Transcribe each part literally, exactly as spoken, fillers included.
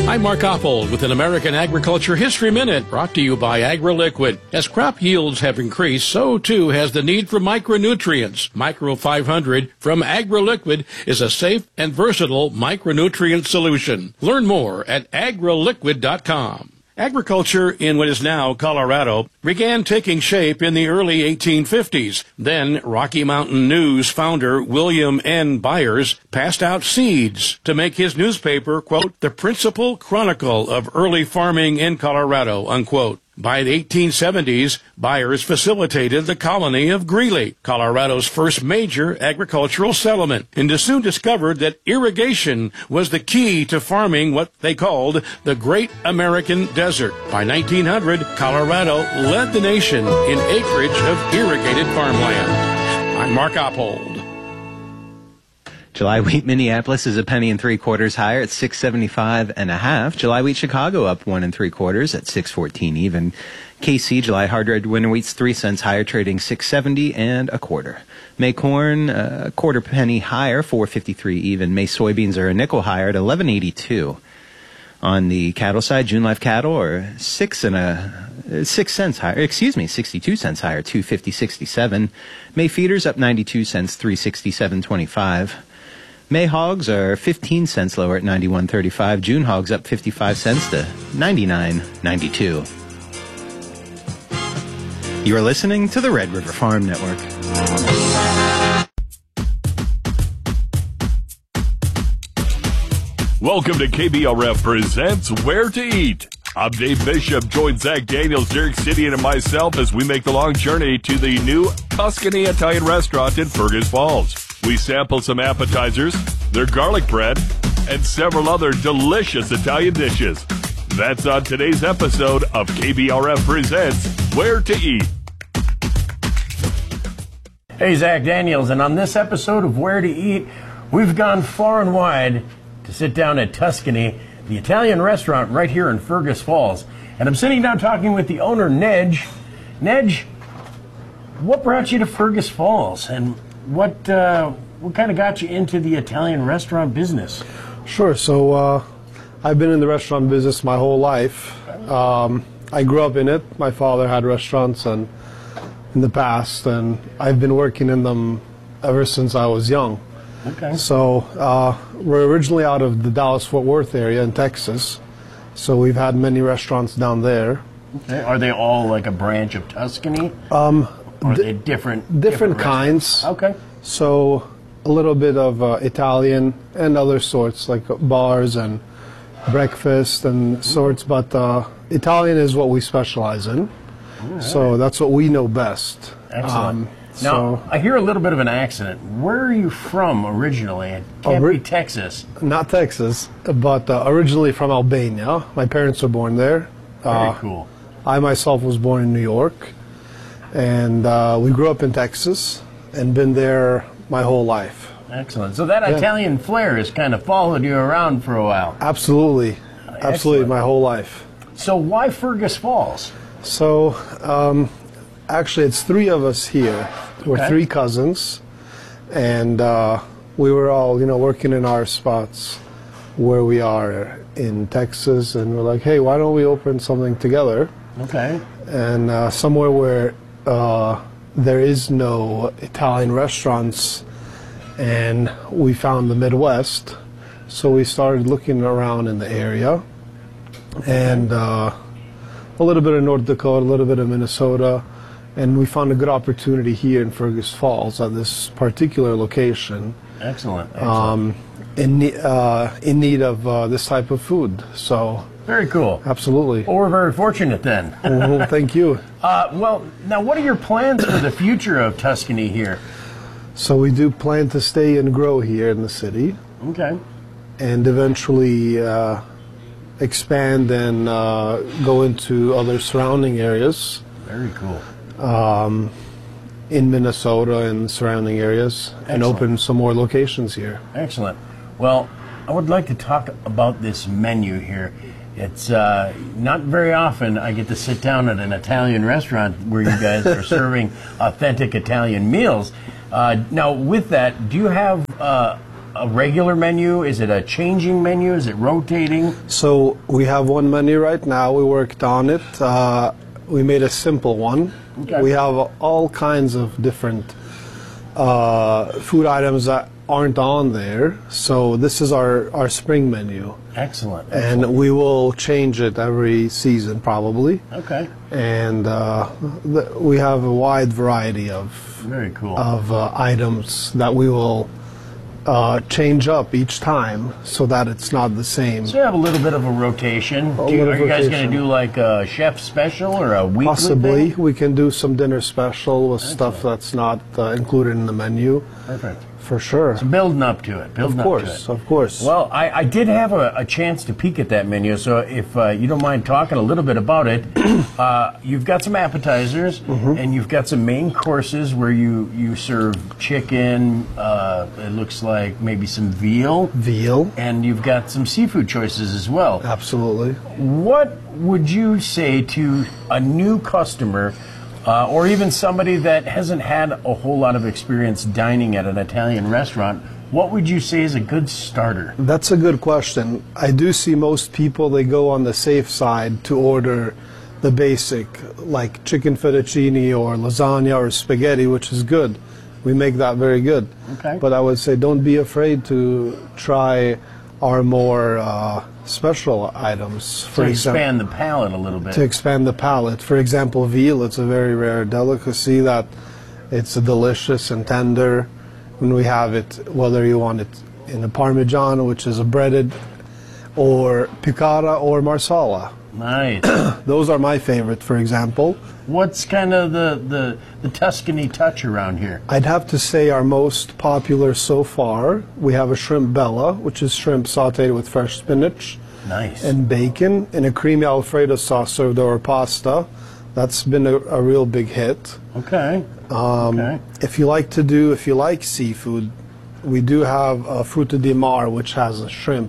I'm Mark Oppold with an American Agriculture History Minute brought to you by AgriLiquid. As crop yields have increased, so too has the need for micronutrients. Micro five hundred from AgriLiquid is a safe and versatile micronutrient solution. Learn more at agriliquid dot com. Agriculture in what is now Colorado began taking shape in the early eighteen fifties. Then Rocky Mountain News founder William N. Byers passed out seeds to make his newspaper, quote, the principal chronicle of early farming in Colorado, unquote. By the eighteen seventies, Byers facilitated the colony of Greeley, Colorado's first major agricultural settlement, and soon discovered that irrigation was the key to farming what they called the Great American Desert. By nineteen hundred, Colorado led the nation in acreage of irrigated farmland. I'm Mark Oppold. July wheat Minneapolis is a penny and three quarters higher at six seventy-five and a half. July wheat Chicago up one and three quarters at six fourteen even. K C July hard red winter wheat's three cents higher, trading six seventy and a quarter. May corn a uh, quarter penny higher, four fifty-three even. May soybeans are a nickel higher at eleven eighty-two. On the cattle side, June live cattle are six and a uh, six cents higher. Excuse me, sixty-two cents higher, two fifty sixty-seven. May feeders up ninety-two cents, three sixty-seven twenty-five. May hogs are fifteen cents lower at ninety-one thirty-five. June hogs up fifty-five cents to ninety-nine ninety-two. You are listening to the Red River Farm Network. Welcome to K B R F Presents Where to Eat. I'm Dave Bishop. Join Zach Daniels, Derek Sidian, and myself as we make the long journey to the new Tuscany Italian restaurant in Fergus Falls. We sample some appetizers, their garlic bread, and several other delicious Italian dishes. That's on today's episode of K B R F Presents Where to Eat. Hey, Zach Daniels, and on this episode of Where to Eat, we've gone far and wide to sit down at Tuscany, the Italian restaurant right here in Fergus Falls. And I'm sitting down talking with the owner, Nedge. Nedge, what brought you to Fergus Falls, and what uh, what kind of got you into the Italian restaurant business? Sure. So uh, I've been in the restaurant business my whole life. Um, I grew up in it. My father had restaurants and in the past, and I've been working in them ever since I was young. Okay. So uh, we're originally out of the Dallas-Fort Worth area in Texas. So we've had many restaurants down there. Okay. Are they all like a branch of Tuscany? Um, or are they different? Different, different kinds. Okay. So a little bit of uh, Italian and other sorts, like bars and breakfast and sorts, but uh, Italian is what we specialize in. Right. So that's what we know best. Excellent. Um, now, so, I hear a little bit of an accent. Where are you from originally? It can't ori- be Texas. Not Texas, but uh, originally from Albania. My parents were born there. Very uh, cool. I myself was born in New York, and uh, we grew up in Texas and been there my whole life. Excellent. So that Yeah. Italian flair has kind of followed you around for a while. Absolutely. Absolutely, Excellent. my whole life. So why Fergus Falls? So, um, actually, it's three of us here. We're Okay. three cousins, and uh, we were all, you know, working in our spots where we are in Texas, and we're like, hey, why don't we open something together? Okay. And uh, somewhere where uh, there is no Italian restaurants, and we found the Midwest, so we started looking around in the area, and uh, a little bit of North Dakota, a little bit of Minnesota, and we found a good opportunity here in Fergus Falls at this particular location. Excellent. Excellent. Um, in, ne- uh, in need of uh, this type of food. So, Very cool. absolutely. Well, we're very fortunate then. Mhm, thank you. Uh, well, now what are your plans for the future of Tuscany here? So we do plan to stay and grow here in the city, Okay. and eventually uh, expand and uh, go into other surrounding areas. Very cool. Um, in Minnesota and surrounding areas, and Excellent. open some more locations here. Excellent. Well, I would like to talk about this menu here. It's uh, not very often I get to sit down at an Italian restaurant where you guys are serving authentic Italian meals. Uh, now, with that, do you have uh, a regular menu? Is it a changing menu? Is it rotating? So we have one menu right now. We worked on it. Uh, we made a simple one. Okay. We have all kinds of different uh, food items that aren't on there. So this is our, our spring menu. Excellent. And excellent. we will change it every season probably. Okay. And uh, th- we have a wide variety of Very cool. of uh, items that we will uh, change up each time so that it's not the same. So you have a little bit of a rotation. A Do you, little are you guys rotation. going to do like a chef special or a weekly Possibly, thing? we can do some dinner special with stuff that's not uh, included in the menu. Perfect. For sure. Building up to it. Building Of up to course, it. of course. Well, I, I did have a, a chance to peek at that menu, so if uh, you don't mind talking a little bit about it, uh, you've got some appetizers Mm-hmm. and you've got some main courses where you, you serve chicken, uh, it looks like maybe some veal, Veal, and you've got some seafood choices as well. absolutely. What would you say to a new customer uh, or even somebody that hasn't had a whole lot of experience dining at an Italian restaurant? What would you say is a good starter? That's a good question. I do see most people, they go on the safe side to order the basic, like chicken fettuccine or lasagna or spaghetti, which is good. We make that very good. Okay. But I would say don't be afraid to try our more uh, special items. To For example, expand the palate a little bit. to expand the palate. For example, veal, it's a very rare delicacy that it's delicious and tender. When we have it, whether you want it in a Parmigiano, which is a breaded, or piccata or marsala. Nice. Those are my favorite, for example. What's kind of the, the, the Tuscany touch around here? I'd have to say our most popular so far, we have a shrimp bella, which is shrimp sauteed with fresh spinach Nice. and bacon in a creamy Alfredo sauce served over pasta. That's been a, a real big hit. okay. Um, okay. If you like to do, if you like seafood, we do have a fruta di mare, which has a shrimp,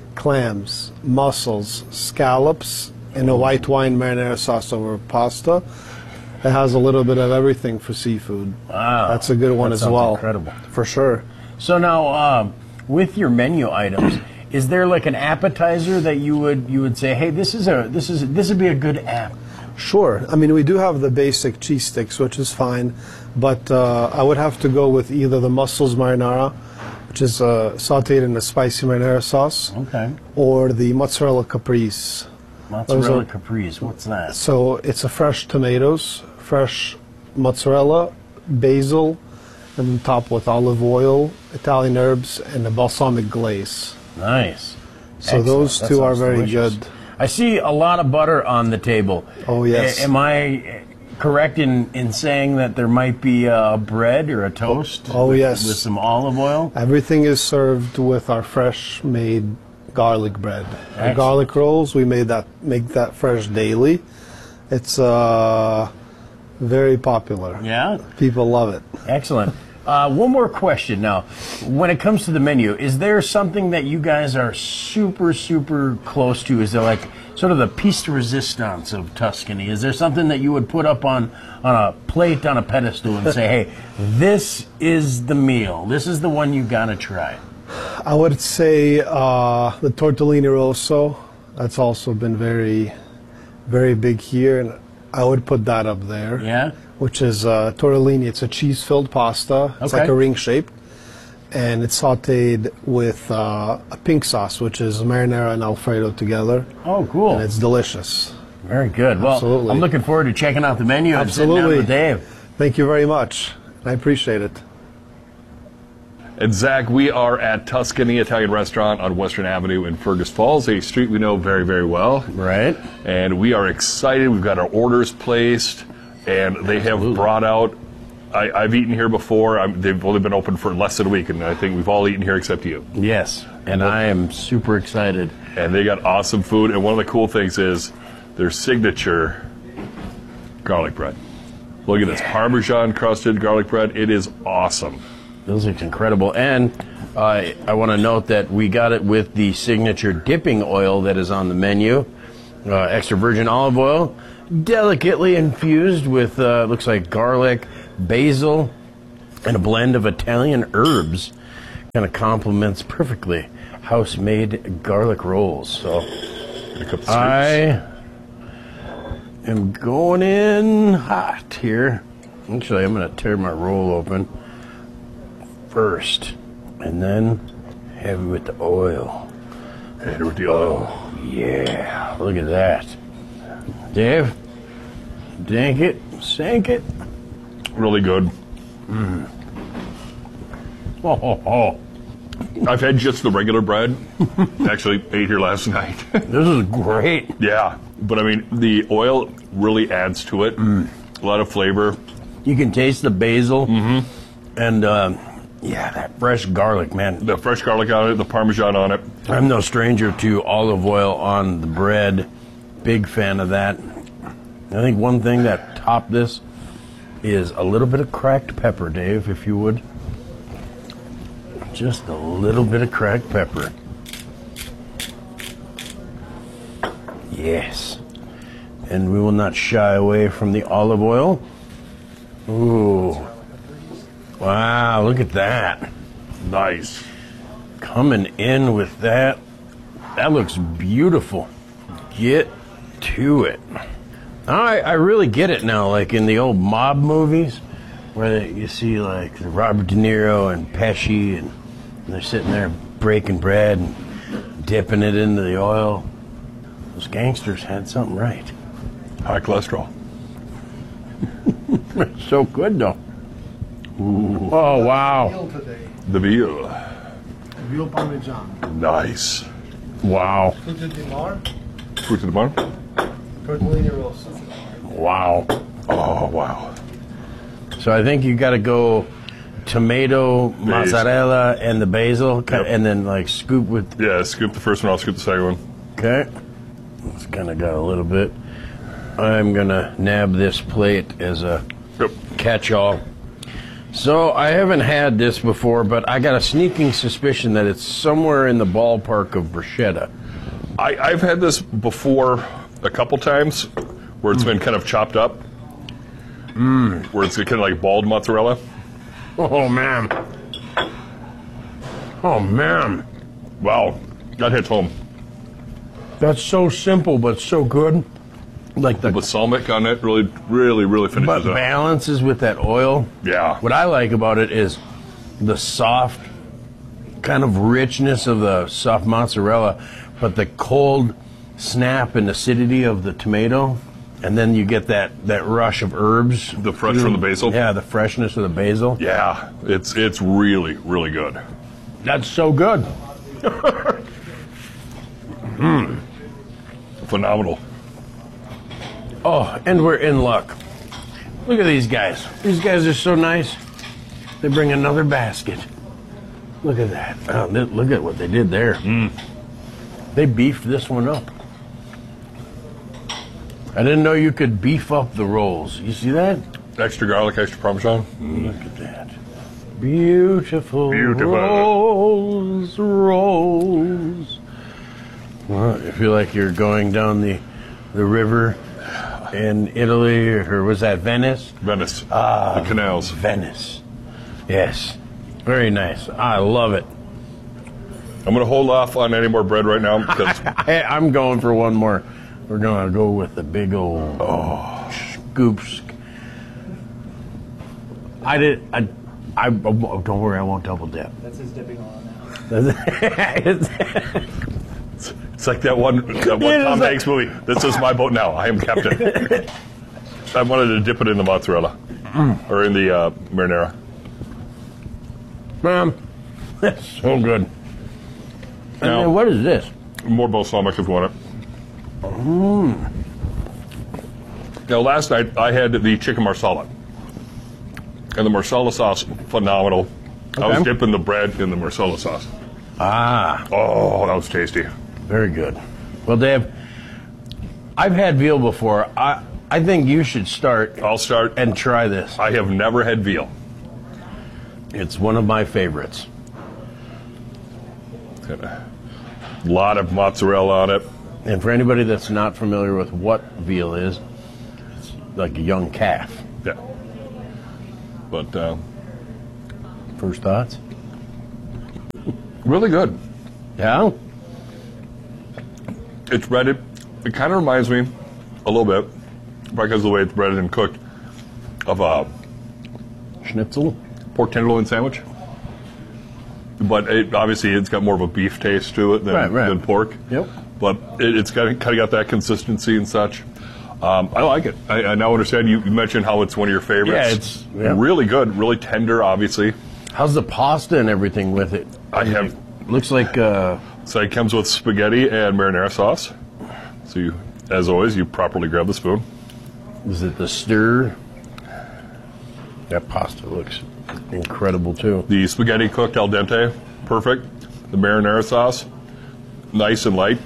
clams, mussels, scallops, and a white wine marinara sauce over pasta. It has a little bit of everything for seafood. Wow. That's a good one That as sounds well. incredible. For sure. So now, um, with your menu items, is there like an appetizer that you would you would say, hey, this is a this is this would be a good app? Sure. I mean, we do have the basic cheese sticks, which is fine, but uh, I would have to go with either the mussels marinara, which is uh, sauteed in a spicy marinara sauce, Okay. or the mozzarella caprese. Mozzarella are- caprese. What's that? So it's a fresh tomatoes, fresh mozzarella, basil, and topped with olive oil, Italian herbs, and a balsamic glaze. Nice. So Excellent. those That two are sounds very delicious. good. I see a lot of butter on the table. Oh, yes. A- am I correct in, in saying that there might be a bread or a toast? Oh, with, yes. With some olive oil? Everything is served with our fresh made garlic bread. Our Excellent. garlic rolls, we made that make that fresh daily. It's uh, very popular. Yeah. People love it. Excellent. Uh, one more question now. When it comes to the menu, is there something that you guys are super, super close to? Is there like sort of the piece de resistance of Tuscany? Is there something that you would put up on, on a plate, on a pedestal and say, hey, this is the meal. This is the one you got to try? I would say uh, the tortellini rosso. That's also been very, very big here, and I would put that up there. Yeah? Which is uh, tortellini. It's a cheese-filled pasta. It's Okay. like a ring shape, and it's sautéed with uh, a pink sauce, which is marinara and Alfredo together, Oh, cool. and it's delicious. Very good. Well, Absolutely. I'm looking forward to checking out the menu and sitting down Absolutely. with Dave. Thank you very much. I appreciate it. And Zach, we are at Tuscany Italian Restaurant on Western Avenue in Fergus Falls, a street we know very, very well. Right. And we are excited. We've got our orders placed, and they have brought out. I, I've eaten here before. I'm, they've only been open for less than a week, and I think we've all eaten here except you. Yes. And I am super excited. And they got awesome food. And one of the cool things is their signature garlic bread. Look at this Parmesan crusted garlic bread. It is awesome. This looks incredible. And uh, I want to note that we got it with the signature dipping oil that is on the menu. Uh, extra virgin olive oil, delicately infused with, uh, looks like garlic, basil, and a blend of Italian herbs. kind of complements perfectly house-made garlic rolls. So I am going in hot here. Actually, I'm going to tear my roll open first, and then have it with the oil. Hit it with the oil. Oh, yeah. Look at that. Dave, dank it, sank it. Really good. Mm. Oh, oh, oh. I've had just the regular bread. Actually, ate here last night. This is great. Yeah, but I mean, the oil really adds to it. Mm. A lot of flavor. You can taste the basil. Mm-hmm. And, uh, yeah, that fresh garlic, man. The fresh garlic on it, the Parmesan on it. I'm no stranger to olive oil on the bread. Big fan of that. I think one thing that topped this is a little bit of cracked pepper, Dave, if you would. Just a little bit of cracked pepper. Yes. And we will not shy away from the olive oil. Ooh. Wow, look at that. Nice. Coming in with that. That looks beautiful. Get to it. I, I really get it now, like in the old mob movies, where they, you see like Robert De Niro and Pesci, and, and they're sitting there breaking bread and dipping it into the oil. Those gangsters had something right. High cholesterol. It's so good, though. Ooh. Oh, wow. The veal. Veal Parmesan. Nice. Wow. Fruit di mare. Fruit to the bar? Tortellini rossa. Wow. Oh, wow. So I think you got to go tomato, Basil. mozzarella, and the basil, Yep. and then like scoop with. Yeah, scoop the first one, I'll scoop the second one. Okay. It's kind of got a little bit. I'm going to nab this plate as a Yep. catch-all. So I haven't had this before, but I got a sneaking suspicion that it's somewhere in the ballpark of bruschetta. I, I've had this before a couple times where it's mm. been kind of chopped up. Mm. Where it's kind of like bald mozzarella. Oh, man. Oh, man. Wow. That hits home. That's so simple, but so good. Like the balsamic on it really, really, really finishes but up. balances with that oil. Yeah. What I like about it is the soft kind of richness of the soft mozzarella, but the cold snap and acidity of the tomato, and then you get that, that rush of herbs. The fresh from the basil. Yeah, the freshness of the basil. Yeah, it's it's really, really good. That's so good. mm. Phenomenal. Oh, and we're in luck. Look at these guys. These guys are so nice. They bring another basket. Look at that. Oh, look at what they did there. Mm. They beefed this one up. I didn't know you could beef up the rolls. You see that? Extra garlic, extra Parmesan. Mm. Look at that. Beautiful, Beautiful. rolls, rolls. Well, you feel like you're going down the, the river in Italy, or was that Venice? Venice. Ah, the canals. Venice. Yes. Very nice. I love it. I'm going to hold off on any more bread right now because I, I'm going for one more. We're going to go with the big old oh, scoops. I did. I, I. Oh, don't worry, I won't double dip. That's his dipping on now. it's, it's like that one, that one Tom like, Hanks movie. This is my boat now. I am captain. I wanted to dip it in the mozzarella mm. or in the uh, marinara. Man, that's so good. Now, and what is this? More balsamic if you want it. Mm. Now, last night I had the chicken marsala. And the marsala sauce, phenomenal. Okay. I was dipping the bread in the marsala sauce. Ah. Oh, that was tasty. Very good. Well, Dave, I've had veal before. I, I think you should start. I'll start. And try this. I have never had veal. It's one of my favorites. Got a lot of mozzarella on it. And for anybody that's not familiar with what veal is, it's like a young calf. Yeah. But, uh, first thoughts? Really good. Yeah? It's breaded. It kind of reminds me a little bit, probably because of the way it's breaded and cooked, of a Schnitzel? pork tenderloin sandwich. But it, obviously, it's got more of a beef taste to it than, Right, right. than pork. Yep. But it, it's got kind of got that consistency and such. Um, I like it. I, I now understand. You, you mentioned how it's one of your favorites. Yeah, it's- yeah. really good, really tender. Obviously, How's the pasta and everything with it? I have. Looks like, uh, So it comes with spaghetti and marinara sauce. So you, as always, you properly grab the spoon. is it the stir? That pasta looks incredible, too. The spaghetti cooked al dente, perfect. The marinara sauce, nice and light.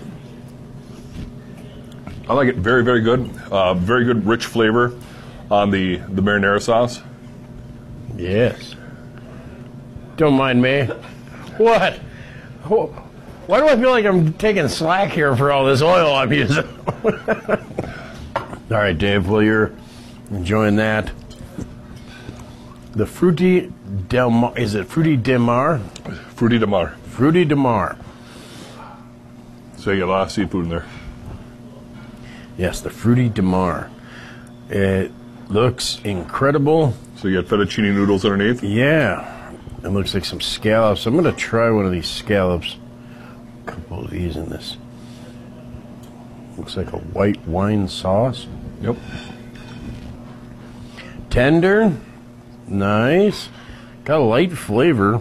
I like it. Very, very good. Uh, very good, rich flavor on the, the marinara sauce. Yes. Don't mind me. What? Wh- Why do I feel like I'm taking slack here for all this oil I'm using? All right, Dave, well, you're enjoying that. The Fruity Del Mar, is it Fruity de Mar? Fruity de mar. Fruity de Mar. So you get a lot of seafood in there. Yes, the Fruity de Mar. It looks incredible. So you get fettuccine noodles underneath. Yeah. It looks like some scallops. I'm going to try one of these scallops. A couple of these in this. Looks like a white wine sauce. Yep. Tender. Nice. Got a light flavor.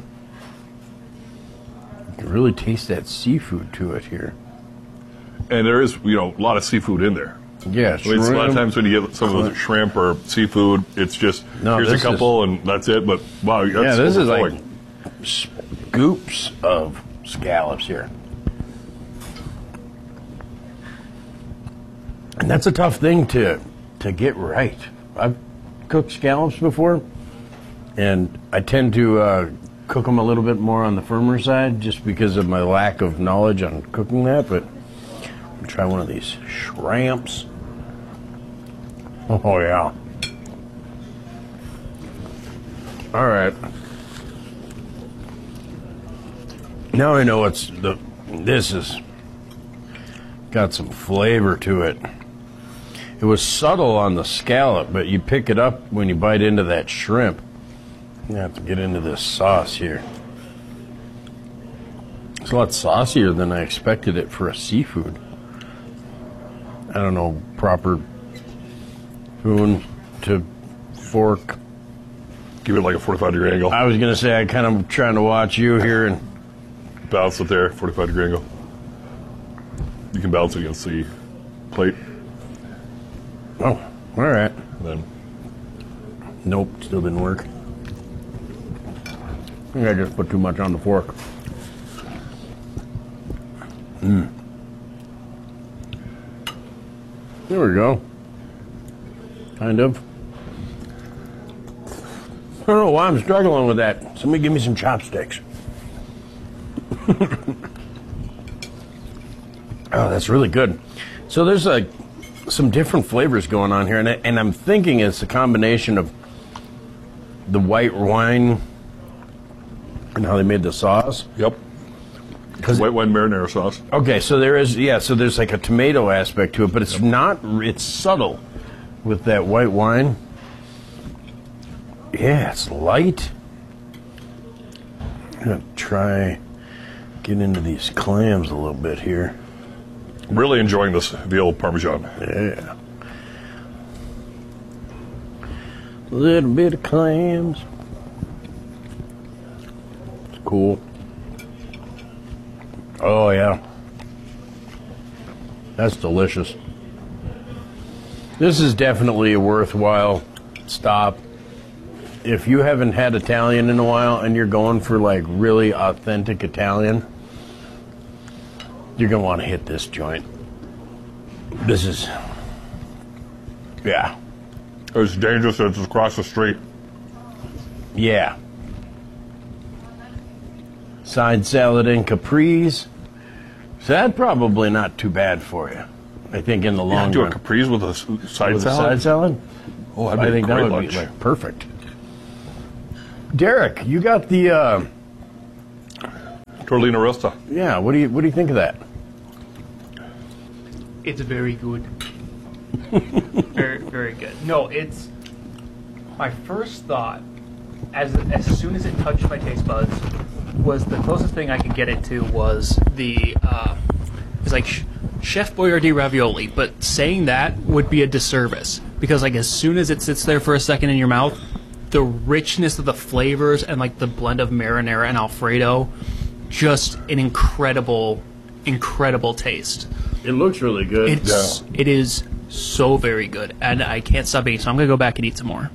You can really taste that seafood to it here. And there is, you know, a lot of seafood in there. Yeah, I mean, it's a lot of shrimp. times when you get some of those shrimp or seafood, it's just, No, here's a this couple and that's it. But wow, that's Yeah, this is like overflowing. scoops of scallops here. And that's a tough thing to to get right. I've cooked scallops before, and I tend to uh, cook them a little bit more on the firmer side just because of my lack of knowledge on cooking that. But I'm gonna try one of these shrimps. Oh yeah. All right. Now I know it's the. This is got some flavor to it. It was subtle on the scallop, but you pick it up when you bite into that shrimp. You have to get into this sauce here. It's a lot saucier than I expected it for a seafood. I don't know, proper spoon to fork. Give it like a forty-five degree angle. I was gonna say I kind of trying to watch you here, and Balance it there, forty-five degree angle. You can balance it against the plate. oh, all right. And then Nope, still didn't work. I think I just put too much on the fork. Mm. There we go. Kind of. I don't know why I'm struggling with that. Somebody give me some chopsticks. Oh, that's really good. So there's like some different flavors going on here, and, I, and I'm thinking it's a combination of the white wine and how they made the sauce. Yep. White wine marinara sauce. Okay, so there is, yeah, so there's like a tomato aspect to it, but it's not, it's subtle with that white wine. Yeah, it's light. I'm gonna try get into these clams a little bit here. Really enjoying this veal parmesan. Yeah. A little bit of clams. It's cool. Oh, yeah. That's delicious. This is definitely a worthwhile stop. If you haven't had Italian in a while and you're going for like really authentic Italian, you're going to want to hit this joint. This is, yeah. It's dangerous that it's across the street. Yeah. Side salad and capris. So that's probably not too bad for you. I think in the Yeah, long do a run. caprese with a s- side With a salad. side salad? Oh, that'd be I a think that great would lunch. be like perfect. Derek, you got the uh, Tortellini Rossa. Yeah, what do you what do you think of that? It's very good. very, very good. No, it's my first thought as as soon as it touched my taste buds was the closest thing I could get it to was the uh, it's like Chef Boyardee ravioli, but saying that would be a disservice because like as soon as it sits there for a second in your mouth, the richness of the flavors and like the blend of marinara and Alfredo, just an incredible, incredible taste. It looks really good. It's Yeah. it is so very good, and I can't stop eating. So I'm gonna go back and eat some more.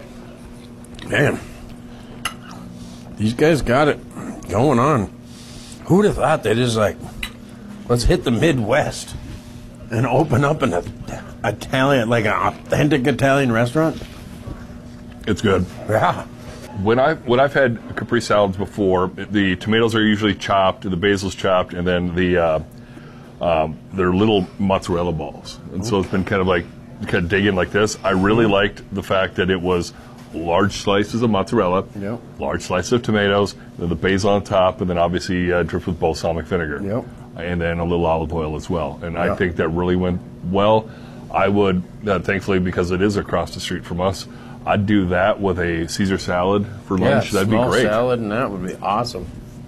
Man, these guys got it going on. Who would have thought they just like, let's hit the Midwest and open up an Italian, like an authentic Italian restaurant? It's good. Yeah. When I when I've had Capri salads before, the tomatoes are usually chopped, the basil's chopped, and then the uh, um, they're little mozzarella balls. And so it's been kind of like kind of digging like this. I really liked the fact that it was large slices of mozzarella, Yep. large slices of tomatoes, then the basil on top, and then obviously uh, dripped with balsamic vinegar. Yep. And then a little olive oil as well. And Yeah. I think that really went well. I would, uh, thankfully, because it is across the street from us, I'd do that with a Caesar salad for lunch. Yeah, That'd be small great. salad, and that would be awesome.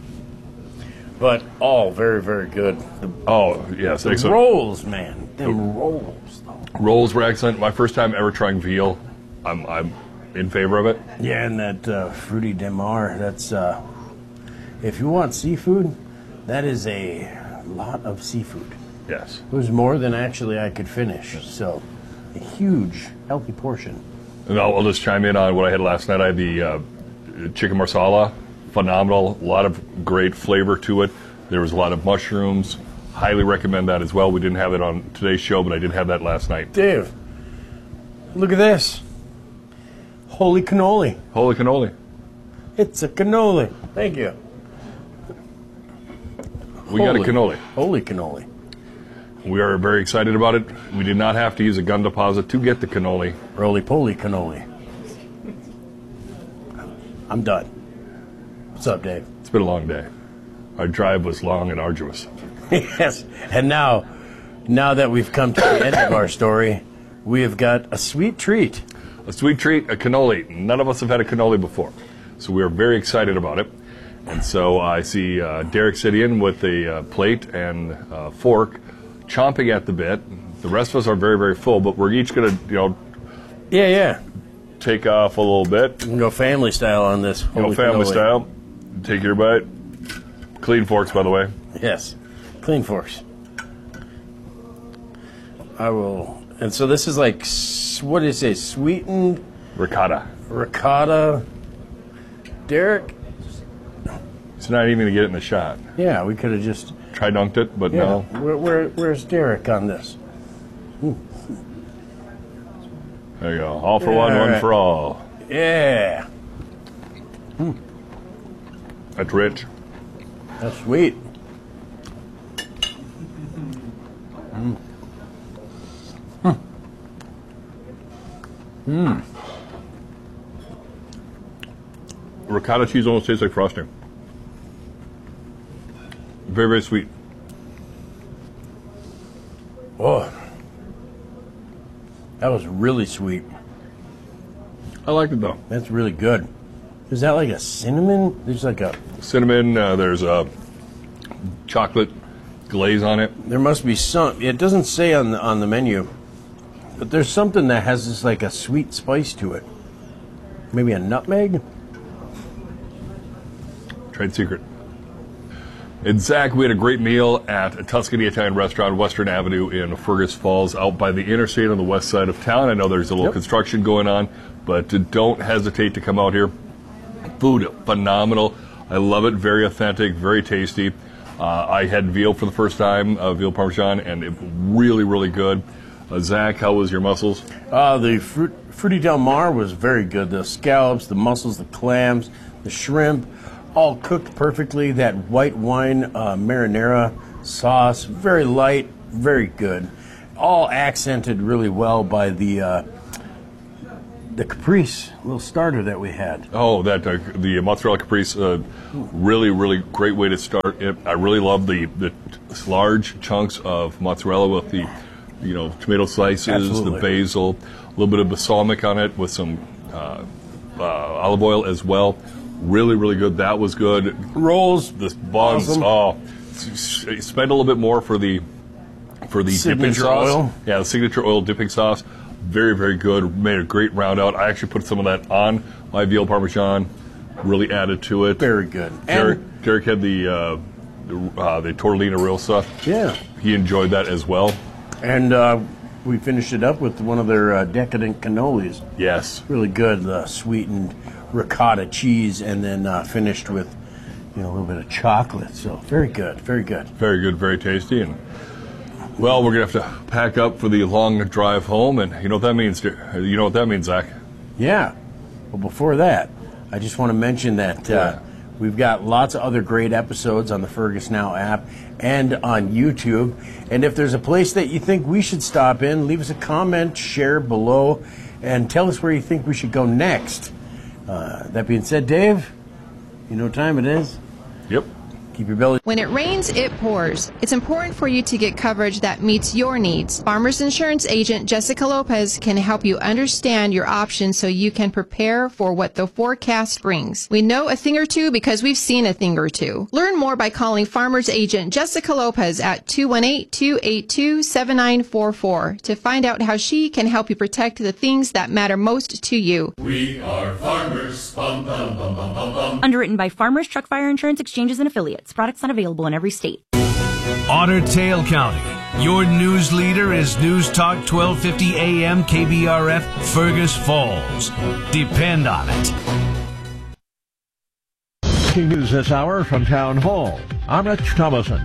But all very, very good. The, Oh, yes. the Excellent. rolls, man. Them rolls, though. Rolls were excellent. My first time ever trying veal. I'm, I'm in favor of it. Yeah, and that uh, fruity demar, that's, uh, if you want seafood, that is a lot of seafood. Yes. It was more than actually I could finish, so a huge, healthy portion. And I'll, I'll just chime in on what I had last night. I had the uh, chicken marsala. Phenomenal. A lot of great flavor to it. There was a lot of mushrooms. Highly recommend that as well. We didn't have it on today's show, but I did have that last night. Dave, look at this. Holy cannoli. Holy cannoli. It's a cannoli. Thank you. We got a Holy- cannoli. Holy cannoli. We are very excited about it. We did not have to use a gun deposit to get the cannoli. Roly-poly cannoli. I'm done. What's up, Dave? It's been a long day. Our drive was long and arduous. Yes. And now, now that we've come to the end of our story, we have got a sweet treat. A sweet treat, a cannoli. None of us have had a cannoli before. So we are very excited about it. And so I see uh, Derek sitting with a uh, plate and uh, fork, chomping at the bit. The rest of us are very, very full, but we're each going to, you know, Yeah, yeah. take off a little bit. We can go family style on this. Go Holy family cannoli. style. Take your bite. Clean forks, by the way. Yes. Clean forks. I will. And so this is like, s- what is it? Sweetened Ricotta. ricotta. Derek? It's not even going to get it in the shot. Yeah, we could have just. Try dunked it, but Yeah. no. Where, where, where's Derek on this? There you go. All for Yeah, one, all one right. for all. Yeah. That's rich. That's sweet. Ricotta cheese almost tastes like frosting. Very, very sweet. Oh. That was really sweet. I liked it though. That's really good. Is that like a cinnamon? There's like a. Cinnamon, uh, there's a chocolate glaze on it. There must be some. It doesn't say on the on the menu, but there's something that has this like a sweet spice to it. Maybe a nutmeg. Trade secret. And Zach, we had a great meal at a Tuscany Italian restaurant, Western Avenue in Fergus Falls, out by the interstate on the west side of town. I know there's a little Yep. construction going on, but uh, don't hesitate to come out here. Food, phenomenal. I love it. Very authentic, very tasty. Uh, I had veal for the first time, uh, veal parmesan, and it really, really good. Uh, Zach, how was your mussels? Uh, the fruit, fruity del mar was very good. The scallops, the mussels, the clams, the shrimp, all cooked perfectly. That white wine uh, marinara sauce, very light, very good. All accented really well by the uh, the Caprice, little starter that we had. Oh, that uh, the mozzarella caprese, uh, really, really great way to start it. I really love the the large chunks of mozzarella with the, you know, tomato slices, Absolutely. the basil, a little bit of balsamic on it with some uh, uh, olive oil as well. Really, really good. That was good. Rolls, the buns. awesome. Oh, s- s- spend a little bit more for the for the dipping Signature sauce. oil. Yeah, the signature oil dipping sauce. Very, very good. Made a great round out. I actually put some of that on my veal parmesan. Really added to it. Very good. Derek, And- Derek had the uh, the, uh, the tortellini rilsa. Yeah. He enjoyed that as well. And uh, we finished it up with one of their uh, decadent cannolis. Yes. Really good, uh, sweetened ricotta cheese, and then uh, finished with, you know, a little bit of chocolate. So very good, very good. Very good, very tasty. And well, we're gonna have to pack up for the long drive home, and you know what that means. You know what that means, Zach. Yeah. Well, before that, I just want to mention that uh, Yeah. we've got lots of other great episodes on the Fergus Now app and on YouTube. And if there's a place that you think we should stop in, leave us a comment, share below, and tell us where you think we should go next. Uh, that being said, Dave, you know what time it is. Yep. Keep your belly. When it rains, it pours. It's important for you to get coverage that meets your needs. Farmers Insurance agent Jessica Lopez can help you understand your options so you can prepare for what the forecast brings. We know a thing or two because we've seen a thing or two. Learn more by calling Farmers agent Jessica Lopez at two one eight, two eight two, seven nine four four to find out how she can help you protect the things that matter most to you. We are farmers. Bum, bum, bum, bum, bum, bum. Underwritten by Farmers Truck Fire Insurance Exchanges and Affiliates. Products not available in every state. Otter Tail County. Your news leader is News Talk twelve fifty A M K B R F Fergus Falls. Depend on it. News this hour from Town Hall. I'm Rich Thomason.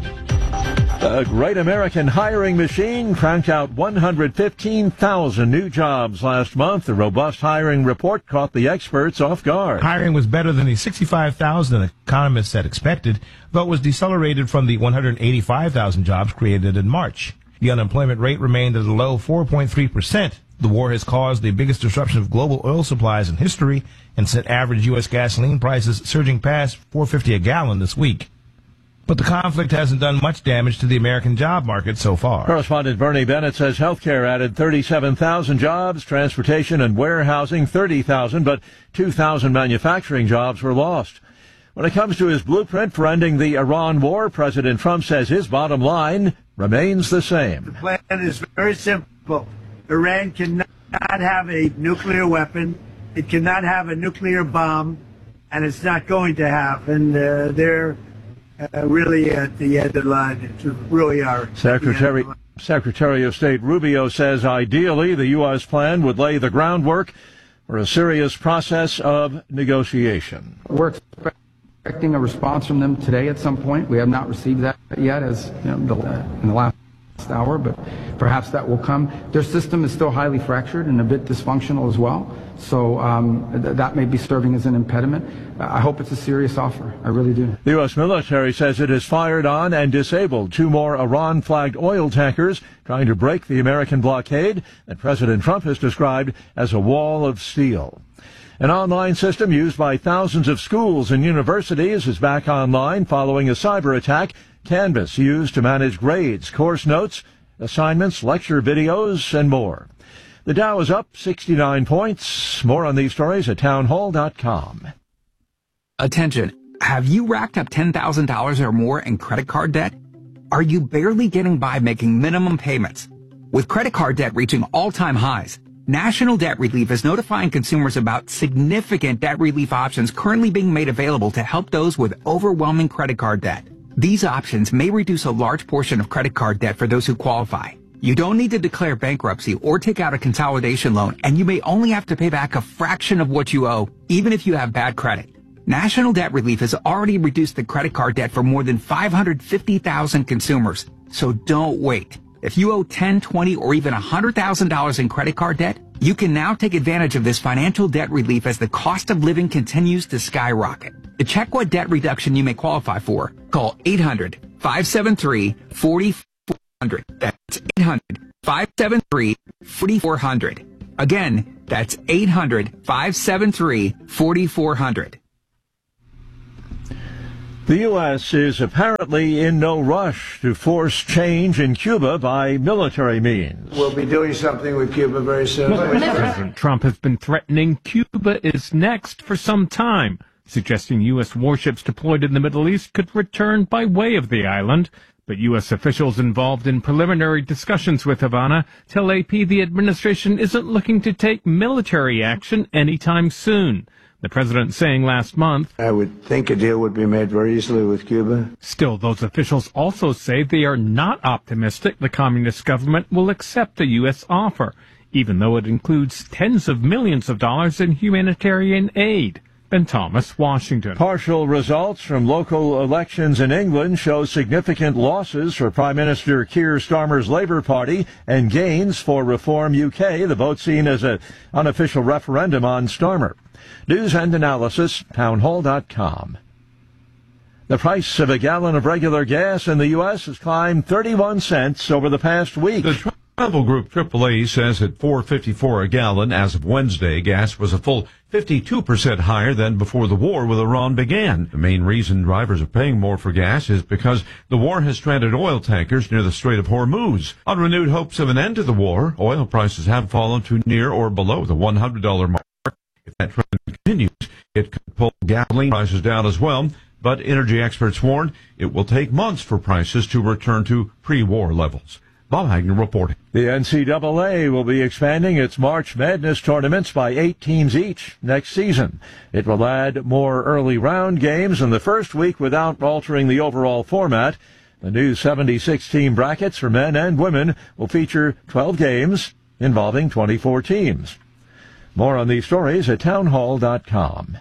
The Great American Hiring Machine cranked out one hundred fifteen thousand new jobs last month. The robust hiring report caught the experts off guard. Hiring was better than the sixty-five thousand economists had expected, though it was decelerated from the one hundred eighty-five thousand jobs created in March. The unemployment rate remained at a low four point three percent. The war has caused the biggest disruption of global oil supplies in history and sent average U S gasoline prices surging past four dollars and fifty cents a gallon this week. But the conflict hasn't done much damage to the American job market so far. Correspondent Bernie Bennett says healthcare added thirty-seven thousand jobs, transportation and warehousing thirty thousand, but two thousand manufacturing jobs were lost. When it comes to his blueprint for ending the Iran war, President Trump says his bottom line remains the same. The plan is very simple. Iran cannot have a nuclear weapon. It cannot have a nuclear bomb, and it's not going to happen. Uh, they're uh, really at the end of the line. It's really are. Secretary Secretary of State Rubio says ideally the U S plan would lay the groundwork for a serious process of negotiation. We're expecting a response from them today at some point. We have not received that yet, as you know, the, in the last hour, but perhaps that will come. Their system is still highly fractured and a bit dysfunctional as well, so um, th- that may be serving as an impediment. I hope it's a serious offer. I really do. The U S military says it has fired on and disabled two more Iran-flagged oil tankers trying to break the American blockade that President Trump has described as a wall of steel. An online system used by thousands of schools and universities is back online following a cyber attack. Canvas used to manage grades, course notes, assignments, lecture videos, and more. The Dow is up sixty-nine points. More on these stories at townhall dot com. Attention. Have you racked up ten thousand dollars or more in credit card debt? Are you barely getting by making minimum payments? With credit card debt reaching all-time highs, National Debt Relief is notifying consumers about significant debt relief options currently being made available to help those with overwhelming credit card debt. These options may reduce a large portion of credit card debt for those who qualify. You don't need to declare bankruptcy or take out a consolidation loan, and you may only have to pay back a fraction of what you owe, even if you have bad credit. National Debt Relief has already reduced the credit card debt for more than five hundred fifty thousand consumers, so don't wait. If you owe ten, twenty, or even one hundred thousand dollars in credit card debt, you can now take advantage of this financial debt relief as the cost of living continues to skyrocket. To check what debt reduction you may qualify for, call eight hundred, five seven three, four four zero zero. That's eight hundred, five seven three, four four zero zero. Again, that's eight hundred, five seven three, four four zero zero. The U S is apparently in no rush to force change in Cuba by military means. We'll be doing something with Cuba very soon. President Trump has been threatening Cuba is next for some time, suggesting U S warships deployed in the Middle East could return by way of the island. But U S officials involved in preliminary discussions with Havana tell A P the administration isn't looking to take military action anytime soon. The president saying last month, I would think a deal would be made very easily with Cuba. Still, those officials also say they are not optimistic the communist government will accept the U S offer, even though it includes tens of millions of dollars in humanitarian aid. Ben Thomas, Washington. Partial results from local elections in England show significant losses for Prime Minister Keir Starmer's Labour Party and gains for Reform U K, the vote seen as an unofficial referendum on Starmer. News and analysis, townhall dot com. The price of a gallon of regular gas in the U S has climbed thirty-one cents over the past week. The travel group triple A says at four fifty-four a gallon as of Wednesday, gas was a full fifty-two percent higher than before the war with Iran began. The main reason drivers are paying more for gas is because the war has stranded oil tankers near the Strait of Hormuz. On renewed hopes of an end to the war, oil prices have fallen to near or below the one hundred dollars mark. If that trend continues, it could pull gasoline prices down as well, but energy experts warn it will take months for prices to return to pre-war levels. Bob Hagner reporting. The N C double A will be expanding its March Madness tournaments by eight teams each next season. It will add more early round games in the first week without altering the overall format. The new seventy-six team brackets for men and women will feature twelve games involving twenty-four teams. More on these stories at townhall dot com.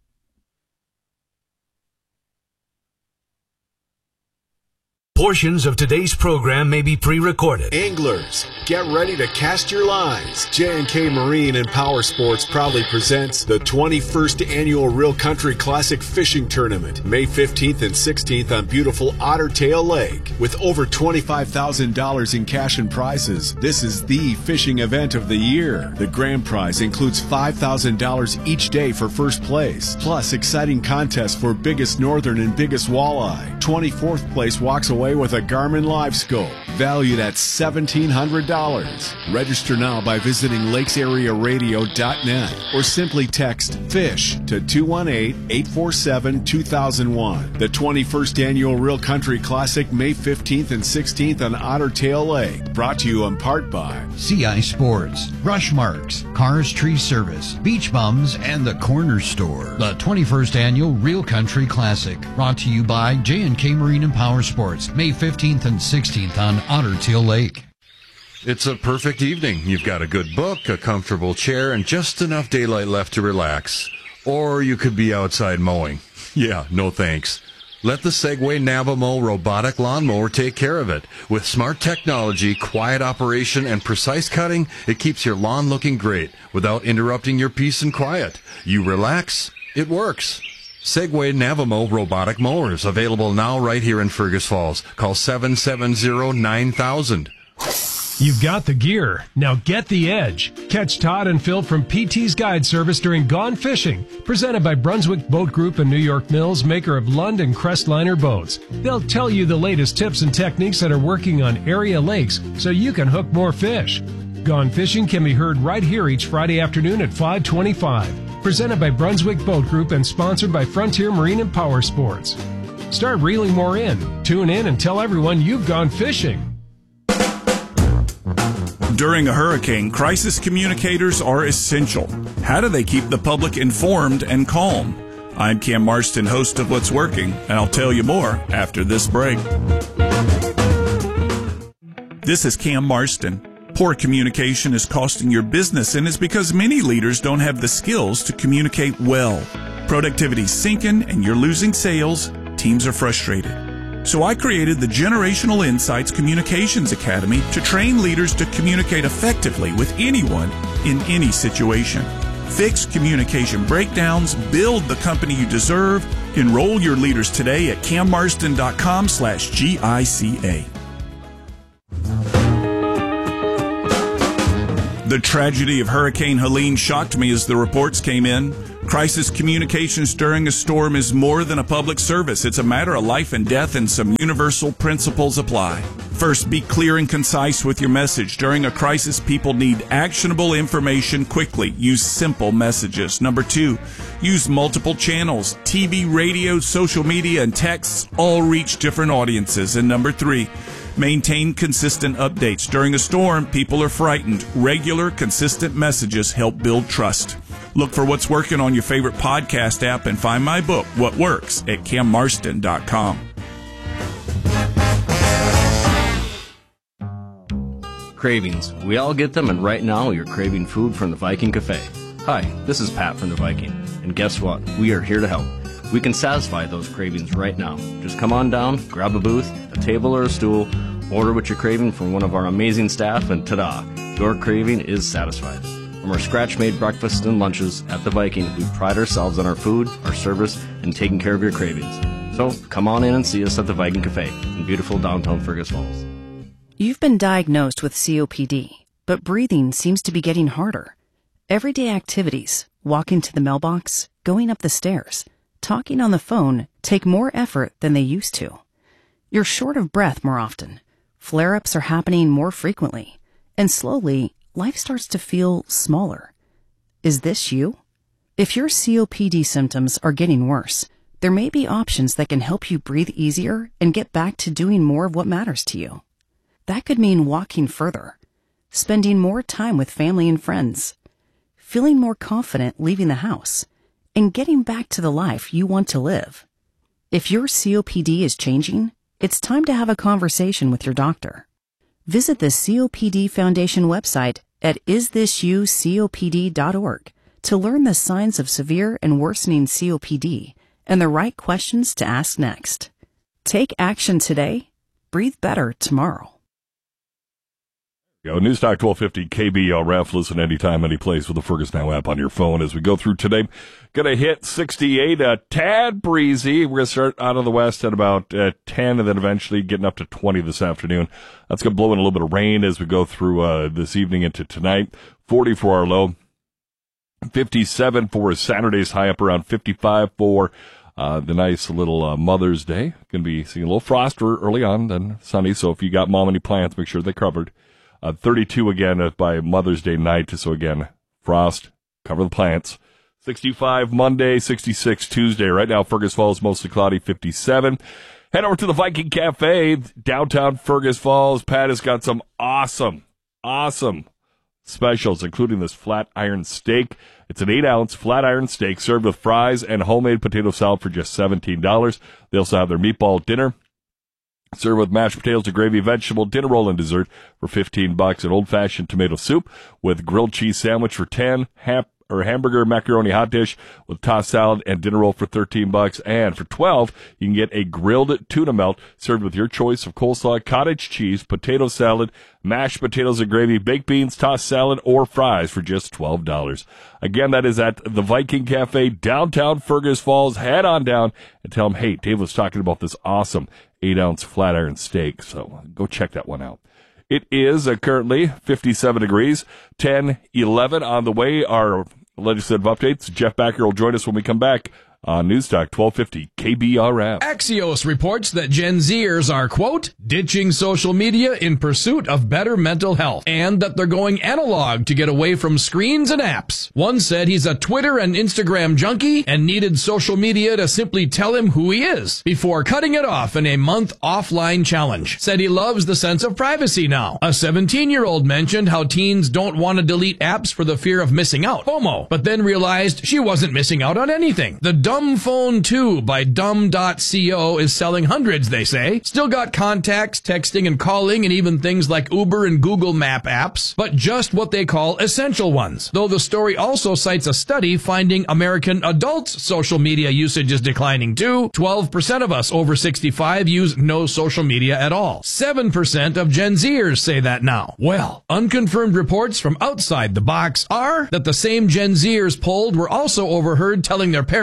Portions of today's program may be pre-recorded. Anglers, get ready to cast your lines. J and K Marine and Power Sports proudly presents the twenty-first Annual Real Country Classic Fishing Tournament, May fifteenth and sixteenth on beautiful Otter Tail Lake. With over twenty-five thousand dollars in cash and prizes, this is the fishing event of the year. The grand prize includes five thousand dollars each day for first place, plus exciting contests for biggest northern and biggest walleye. twenty-fourth place walks away with a Garmin Live Scope, valued at seventeen hundred dollars. Register now by visiting lakes area radio dot net or simply text FISH to two one eight, eight four seven, two thousand one. The twenty-first Annual Real Country Classic, May fifteenth and sixteenth on Otter Tail Lake. Brought to you in part by C I Sports, Brush Marks, Cars Tree Service, Beach Bums, and the Corner Store. The twenty-first Annual Real Country Classic, brought to you by J and K Marine and Power Sports, May fifteenth and sixteenth on Otter Tail Lake. It's a perfect evening. You've got a good book, a comfortable chair, and just enough daylight left to relax. Or you could be outside mowing. Yeah, no thanks. Let the Segway Navamo robotic lawnmower take care of it. With smart technology, quiet operation, and precise cutting, it keeps your lawn looking great without interrupting your peace and quiet. You relax, it works. Segway Navamo robotic mowers, available now right here in Fergus Falls. Call seven seven zero, nine thousand. You've got the gear. Now get the edge. Catch Todd and Phil from P T's Guide Service during Gone Fishing, presented by Brunswick Boat Group and New York Mills, maker of Lund and Crestliner boats. They'll tell you the latest tips and techniques that are working on area lakes so you can hook more fish. Gone Fishing can be heard right here each Friday afternoon at five twenty-five. Presented by Brunswick Boat Group and sponsored by Frontier Marine and Power Sports. Start reeling more in. Tune in and tell everyone you've gone fishing. During a hurricane, crisis communicators are essential. How do they keep the public informed and calm? I'm Cam Marston, host of What's Working, and I'll tell you more after this break. This is Cam Marston. Poor communication is costing your business, and it's because many leaders don't have the skills to communicate well. Productivity's sinking, and you're losing sales. Teams are frustrated. So I created the Generational Insights Communications Academy to train leaders to communicate effectively with anyone in any situation. Fix communication breakdowns, build the company you deserve. Enroll your leaders today at cammarston.com slash GICA. The tragedy of Hurricane Helene shocked me as the reports came in. Crisis communications during a storm is more than a public service. It's a matter of life and death, and some universal principles apply. First, be clear and concise with your message. During a crisis, people need actionable information quickly. Use simple messages. Number two, use multiple channels. T V, radio, social media, and texts all reach different audiences. And number three, maintain consistent updates. During a storm, people are frightened. Regular, consistent messages help build trust. Look for what's working on your favorite podcast app and find my book, What Works, at cam marston dot com. Cravings. We all get them, and right now you're craving food from the Viking Cafe. Hi, this is Pat from the Viking, and guess what? We are here to help. We can satisfy those cravings right now. Just come on down, grab a booth, a table or a stool, order what you're craving from one of our amazing staff, and ta-da, your craving is satisfied. From our scratch-made breakfasts and lunches at the Viking, we pride ourselves on our food, our service, and taking care of your cravings. So come on in and see us at the Viking Cafe in beautiful downtown Fergus Falls. You've been diagnosed with C O P D, but breathing seems to be getting harder. Everyday activities, walking to the mailbox, going up the stairs, talking on the phone take more effort than they used to. You're short of breath more often. Flare-ups are happening more frequently. And slowly, life starts to feel smaller. Is this you? If your C O P D symptoms are getting worse, there may be options that can help you breathe easier and get back to doing more of what matters to you. That could mean walking further, spending more time with family and friends, feeling more confident leaving the house, and getting back to the life you want to live. If your C O P D is changing, it's time to have a conversation with your doctor. Visit the C O P D Foundation website at is this you C O P D dot org to learn the signs of severe and worsening C O P D and the right questions to ask next. Take action today. Breathe better tomorrow. Go News Talk twelve fifty K B R F. Listen anytime, any place with the Fergus Now app on your phone. As we go through today, gonna hit sixty-eight, a tad breezy. We're gonna start out of the west at about uh, ten, and then eventually getting up to twenty this afternoon. That's gonna blow in a little bit of rain as we go through uh, this evening into tonight. forty for our low, fifty-seven for Saturday's high, up around fifty-five for uh, the nice little uh, Mother's Day. Gonna be seeing a little frost early on, then sunny. So if you got mom any plants, make sure they're covered. Uh, thirty-two again uh, by Mother's Day night. So again, frost, cover the plants. sixty-five Monday, sixty-six Tuesday. Right now, Fergus Falls, mostly cloudy, fifty-seven. Head over to the Viking Cafe, downtown Fergus Falls. Pat has got some awesome, awesome specials, including this flat iron steak. It's an eight ounce flat iron steak served with fries and homemade potato salad for just seventeen dollars. They also have their meatball dinner, served with mashed potatoes and gravy, vegetable dinner roll and dessert for fifteen bucks. An old-fashioned tomato soup with grilled cheese sandwich for ten. Hap, or hamburger macaroni hot dish with tossed salad and dinner roll for thirteen bucks. And for twelve, you can get a grilled tuna melt served with your choice of coleslaw, cottage cheese, potato salad, mashed potatoes and gravy, baked beans, tossed salad, or fries for just twelve dollars. Again, that is at the Viking Cafe, downtown Fergus Falls. Head on down and tell them, hey, Dave was talking about this awesome eight ounce flat iron steak. So go check that one out. It is uh, currently fifty-seven degrees, ten eleven on the way. Our legislative updates. Jeff Backer will join us when we come back on News Talk twelve fifty K B R F. Axios reports that Gen Zers are, quote, ditching social media in pursuit of better mental health, and that they're going analog to get away from screens and apps. One said he's a Twitter and Instagram junkie and needed social media to simply tell him who he is before cutting it off in a month offline challenge. Said he loves the sense of privacy now. A seventeen-year-old mentioned how teens don't want to delete apps for the fear of missing out, FOMO, but then realized she wasn't missing out on anything. The Dumb Phone two by dumb dot co is selling hundreds, they say. Still got contacts, texting, and calling, and even things like Uber and Google Map apps, but just what they call essential ones. Though the story also cites a study finding American adults' social media usage is declining too. twelve percent of us over sixty-five use no social media at all. seven percent of Gen Zers say that now. Well, unconfirmed reports from outside the box are that the same Gen Zers polled were also overheard telling their parents that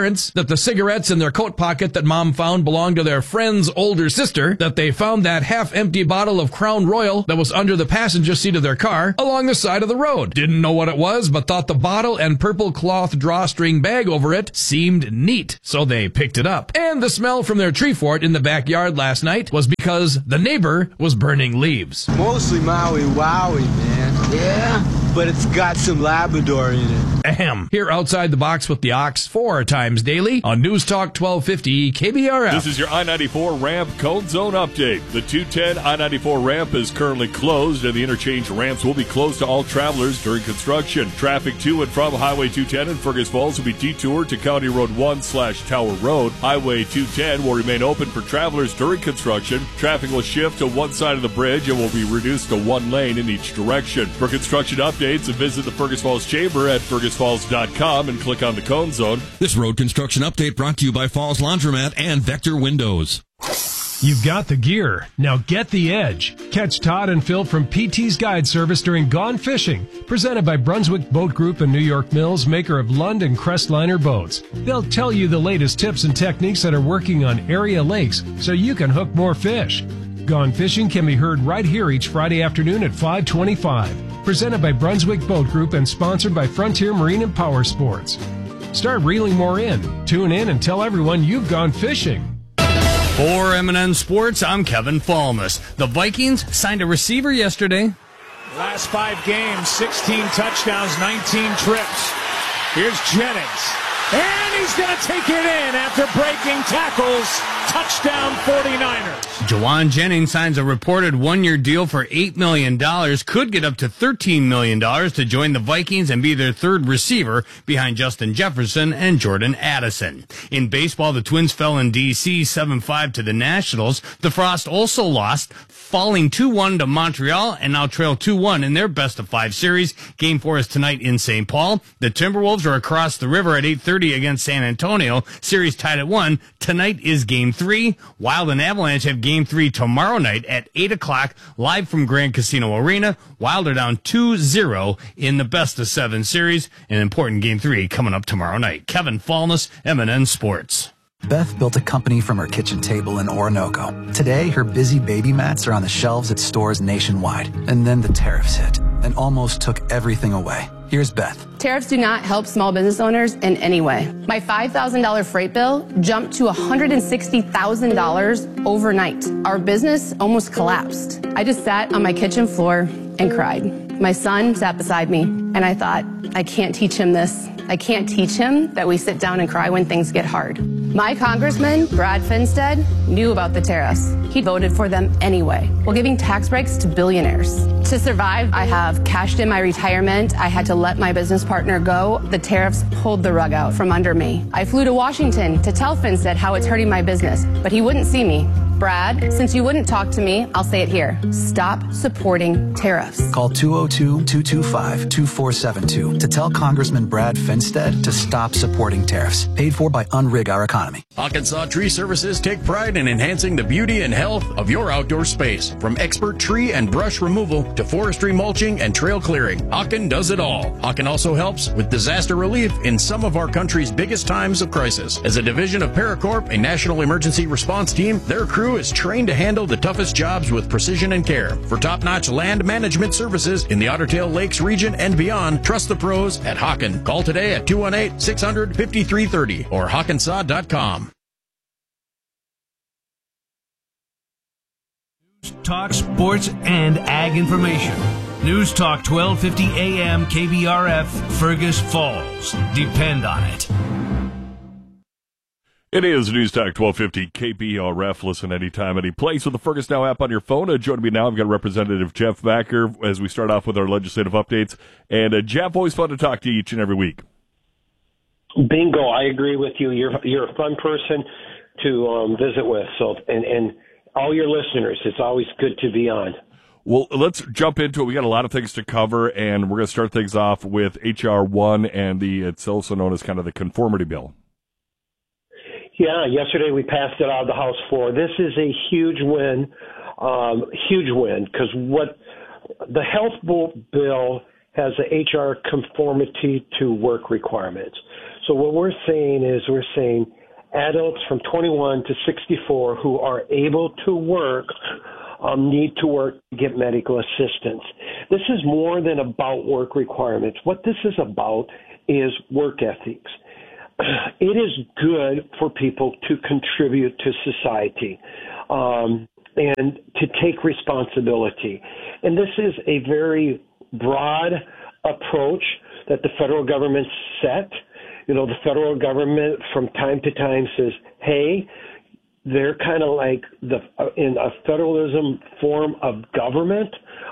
that the cigarettes in their coat pocket that Mom found belonged to their friend's older sister, that they found that half-empty bottle of Crown Royal that was under the passenger seat of their car along the side of the road. Didn't know what it was, but thought the bottle and purple cloth drawstring bag over it seemed neat, so they picked it up. And the smell from their tree fort in the backyard last night was because the neighbor was burning leaves. Mostly Maui Wowie, man. Yeah? But it's got some Labrador in it. Ahem. Here outside the box with the Ox four times daily on News Talk twelve fifty K B R F. This is your I ninety-four ramp code zone update. The two ten I ninety-four ramp is currently closed, and the interchange ramps will be closed to all travelers during construction. Traffic to and from Highway two ten in Fergus Falls will be detoured to County Road one slash Tower Road. Highway two ten will remain open for travelers during construction. Traffic will shift to one side of the bridge and will be reduced to one lane in each direction. For construction updates, visit the Fergus Falls Chamber at fergus falls dot com and click on the cone zone. This road construction update brought to you by Falls Laundromat and Vector Windows. You've got the gear. Now get the edge. Catch Todd and Phil from P T's Guide Service during Gone Fishing, presented by Brunswick Boat Group and New York Mills, maker of Lund and Crestliner boats. They'll tell you the latest tips and techniques that are working on area lakes so you can hook more fish. Gone Fishing can be heard right here each Friday afternoon at five twenty-five. Presented by Brunswick Boat Group and sponsored by Frontier Marine and Power Sports. Start reeling more in. Tune in and tell everyone you've gone fishing. For M and N Sports, I'm Kevin Falmus. The Vikings signed a receiver yesterday. Last five games, sixteen touchdowns, nineteen trips. Here's Jennings. And he's going to take it in after breaking tackles. Touchdown forty-niners. Jawan Jennings signs a reported one-year deal for eight million dollars, could get up to thirteen million dollars to join the Vikings and be their third receiver behind Justin Jefferson and Jordan Addison. In baseball, the Twins fell in D C seven five to the Nationals. The Frost also lost, falling two one to Montreal and now trail two one in their best-of-five series. Game four is tonight in Saint Paul. The Timberwolves are across the river at eight thirty against San Antonio. Series tied at one. Tonight is Game three. Wild and Avalanche have Game three tomorrow night at eight o'clock, live from Grand Casino Arena. Wild are down two zero in the best-of-seven series. An important Game three coming up tomorrow night. Kevin Falmus, M and N Sports. Beth built a company from her kitchen table in Orinoco. Today, her busy baby mats are on the shelves at stores nationwide. And then the tariffs hit and almost took everything away. Here's Beth. Tariffs do not help small business owners in any way. My five thousand dollars freight bill jumped to one hundred sixty thousand dollars overnight. Our business almost collapsed. I just sat on my kitchen floor and cried. My son sat beside me, and I thought, I can't teach him this. I can't teach him that we sit down and cry when things get hard. My congressman, Brad Finstead, knew about the tariffs. He voted for them anyway, while giving tax breaks to billionaires. To survive, I have cashed in my retirement. I had to let my business partner go. The tariffs pulled the rug out from under me. I flew to Washington to tell Finstead how it's hurting my business, but he wouldn't see me. Brad, since you wouldn't talk to me, I'll say it here. Stop supporting tariffs. Call two oh two, two two five, two four seven two to tell Congressman Brad Finstead to stop supporting tariffs. Paid for by Unrig Our Economy. Hawkensaw Tree Services take pride in enhancing the beauty and health of your outdoor space. From expert tree and brush removal to forestry mulching and trail clearing, Hawken does it all. Hawken also helps with disaster relief in some of our country's biggest times of crisis. As a division of Paracorp, a national emergency response team, their crew is trained to handle the toughest jobs with precision and care. For top-notch land management services in the Otter Tail Lakes region and beyond, trust the pros at Hawken. Call today at two one eight, six hundred, fifty-three thirty or hawkensaw dot com. Talk sports and ag information. News Talk twelve fifty A M K B R F, Fergus Falls. Depend on it. It is News Talk twelve fifty K B R F. Listen anytime, any place with the Fergus Now app on your phone. Uh, joining me now, I've got Representative Jeff Backer as we start off with our legislative updates. And uh, Jeff, always fun to talk to you each and every week. Bingo, I agree with you. You're you're a fun person to um, visit with. So, and and all your listeners, it's always good to be on. Well, let's jump into it. We got a lot of things to cover, and we're going to start things off with H R one and the it's also known as kind of the conformity bill. Yeah, yesterday we passed it out of the House floor. This is a huge win, um, huge win, because what the health bill has a H R conformity to work requirements. So what we're saying is we're saying adults from twenty-one to sixty-four who are able to work um, need to work to get medical assistance. This is more than about work requirements. What this is about is work ethics. It is good for people to contribute to society um, and to take responsibility. And this is a very broad approach that the federal government set. You know, the federal government from time to time says, hey, they're kind of like the in a federalism form of government.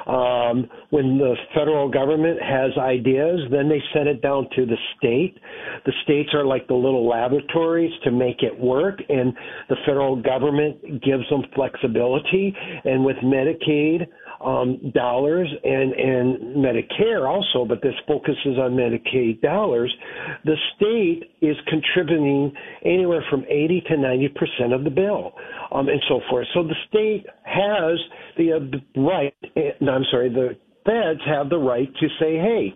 Um, when the federal government has ideas, then they send it down to the state. The states are like the little laboratories to make it work, and the federal government gives them flexibility. And with Medicaid um, dollars and, and Medicare also, but this focuses on Medicaid dollars, the state is contributing anywhere from eighty to ninety percent of the bill, um, and so forth. So the state has the, uh, the right, no, I'm sorry, the feds have the right to say, hey,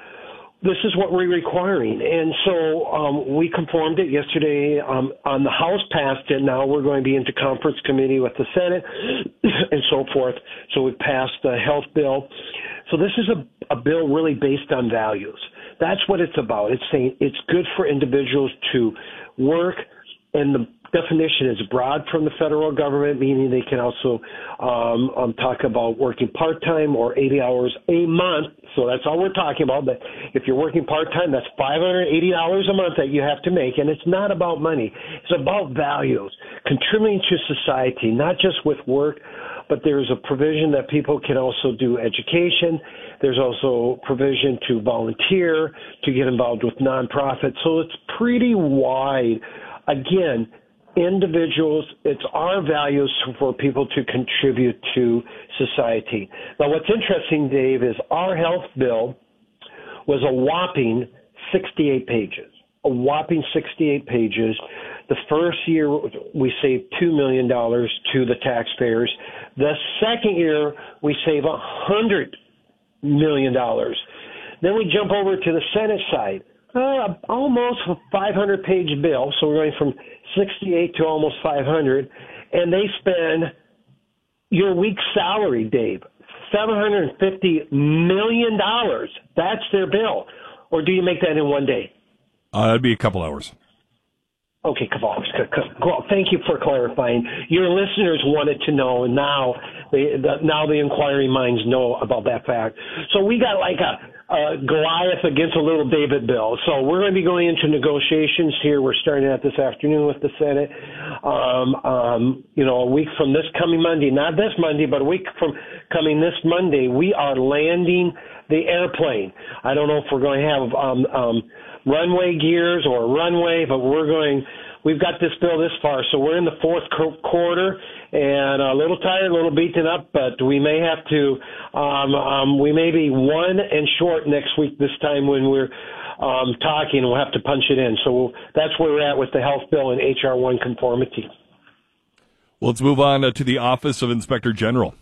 this is what we're requiring. And so um, we conformed it yesterday. Um, on the House passed it. Now we're going to be into conference committee with the Senate and so forth. So we passed the health bill. So this is a, a bill really based on values. That's what it's about. It's saying it's good for individuals to work, and the definition is broad from the federal government, meaning they can also um, um, talk about working part-time or eighty hours a month. So that's all we're talking about. But if you're working part-time, that's five hundred eighty dollars a month that you have to make. And it's not about money. It's about values, contributing to society, not just with work, but there's a provision that people can also do education. There's also provision to volunteer, to get involved with nonprofits. So it's pretty wide. Again, individuals, it's our values for people to contribute to society. Now, what's interesting, Dave, is our health bill was a whopping sixty-eight pages, a whopping sixty-eight pages. The first year, we saved two million dollars to the taxpayers. The second year, we save one hundred million dollars. Then we jump over to the Senate side. Uh, almost a five hundred page bill, so we're going from sixty-eight to almost five hundred, and they spend your week's salary, Dave, seven hundred fifty million dollars. That's their bill. Or do you make that in one day? Uh, that'd be a couple hours. Okay, Kowalski. Thank you for clarifying. Your listeners wanted to know, and now the, the now the inquiring minds know about that fact. So we got like a, a Goliath against a little David bill. So we're going to be going into negotiations here. We're starting that this afternoon with the Senate. Um, um, you know, a week from this coming Monday, not this Monday, but a week from coming this Monday, we are landing the airplane. I don't know if we're going to have um, um, runway gears or runway, but we're going, we've got this bill this far, so we're in the fourth quarter and a little tired, a little beaten up, but we may have to, um, um, we may be one and short next week this time when we're um, talking, and we'll have to punch it in. So we'll, that's where we're at with the health bill and H R one conformity. Well, let's move on uh, to the Office of Inspector General.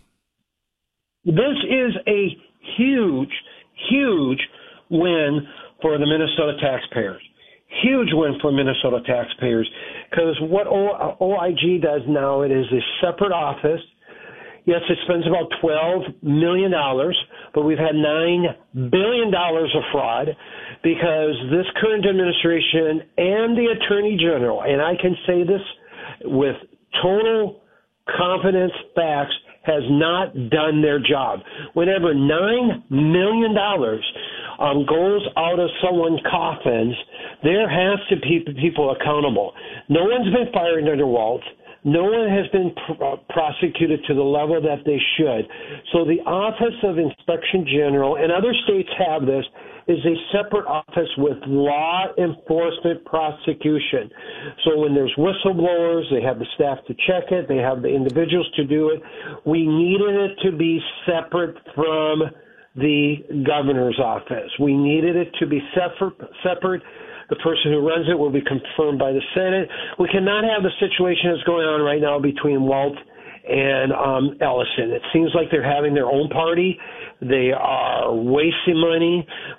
This is a huge, huge win for the Minnesota taxpayers. Huge win for Minnesota taxpayers, because what O I G does now, it is a separate office. Yes, it spends about twelve million dollars, but we've had nine billion dollars of fraud because this current administration and the Attorney General, and I can say this with total confidence, facts, has not done their job. Whenever nine million dollars um, goes out of someone's coffins, there has to be people accountable. No one's been fired under Waltz. No one has been pr- uh, prosecuted to the level that they should. So the Office of Inspection General, and other states have this, is a separate office with law enforcement prosecution. So when there's whistleblowers, they have the staff to check it, they have the individuals to do it. We needed it to be separate from the governor's office. We needed it to be separate. separate. The person who runs it will be confirmed by the Senate. We cannot have the situation that's going on right now between Waltz and um, Ellison. It seems like they're having their own party. They are wasting money.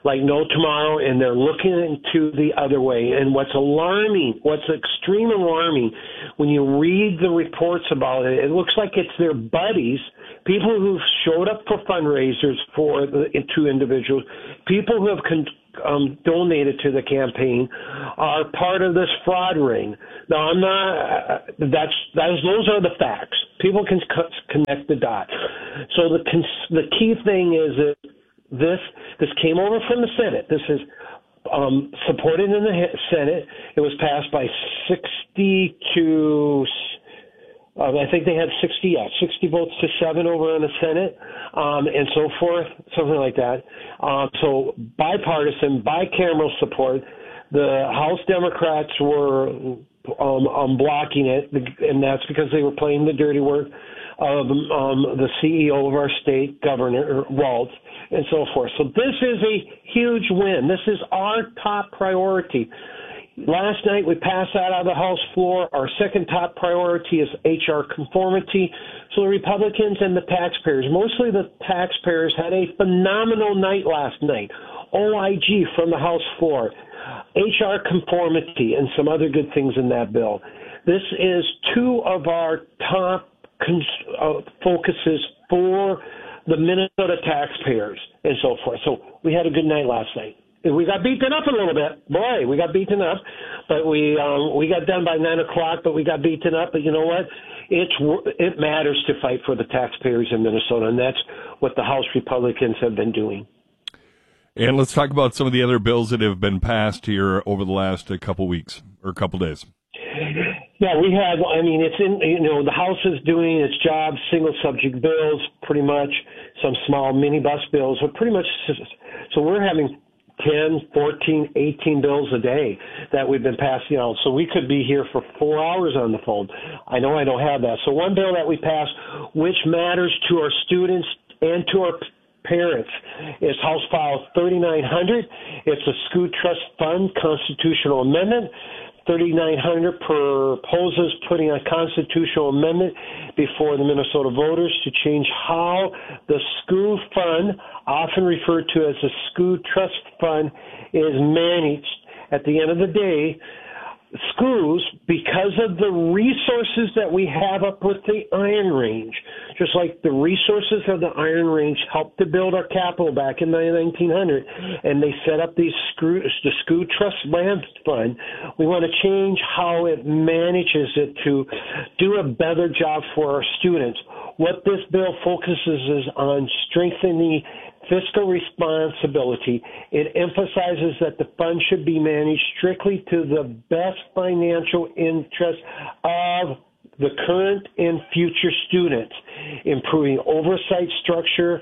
like no tomorrow, and they're looking into the other way. And what's alarming, what's extreme alarming, when you read the reports about it, it looks like it's their buddies, people who've showed up for fundraisers for the two individuals, people who have con- um, donated to the campaign, are part of this fraud ring. Now, I'm not. Uh, that's that's those are the facts. People can co- connect the dots. So the cons- the key thing is that this this came over from the Senate. This is um, supported in the Senate. It was passed by sixty to. Uh, I think they had sixty, yeah, sixty votes to seven over in the Senate, um, and so forth, something like that. Um, so bipartisan, bicameral support. The House Democrats were um, um, blocking it, and that's because they were playing the dirty work of um, the C E O of our state, Governor Walz, and so forth. So this is a huge win. This is our top priority. Last night we passed that out of the House floor. Our second top priority is H R conformity. So the Republicans and the taxpayers, mostly the taxpayers, had a phenomenal night last night. O I G from the House floor, H R conformity, and some other good things in that bill. This is two of our top cons- uh, focuses for the Minnesota taxpayers and so forth. So we had a good night last night. We got beaten up a little bit. Boy, we got beaten up. But we um, we got done by nine o'clock, but we got beaten up. But you know what? It's It matters to fight for the taxpayers in Minnesota, and that's what the House Republicans have been doing. And let's talk about some of the other bills that have been passed here over the last uh, couple weeks or couple days. Yeah, we have, I mean, it's in, you know, the House is doing its job, single subject bills, pretty much, some small minibus bills, but pretty much, so we're having ten, fourteen, eighteen bills a day that we've been passing out. So we could be here for four hours on the phone. I know I don't have that. So one bill that we passed, which matters to our students and to our parents, is House File thirty-nine hundred. It's a School Trust Fund constitutional amendment. thirty-nine hundred proposes putting a constitutional amendment before the Minnesota voters to change how the school fund, often referred to as the School Trust Fund, is managed. At the end of the day, schools, because of the resources that we have up with the Iron Range, just like the resources of the Iron Range helped to build our capital back in nineteen hundred, and they set up these screw, the School Trust Land Fund, we want to change how it manages it to do a better job for our students. What this bill focuses is on strengthening fiscal responsibility. It emphasizes that the fund should be managed strictly to the best financial interest of the current and future students, improving oversight structure,